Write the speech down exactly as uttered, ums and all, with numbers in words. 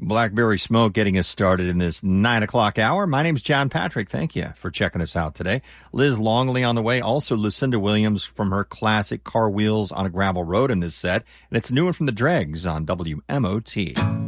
Blackberry Smoke getting us started in this nine o'clock hour. My name's John Patrick. Thank you for checking us out today. Liz Longley on the way. Also, Lucinda Williams from her classic Car Wheels on a Gravel Road in this set. And it's a new one from the Dregs on W M O T.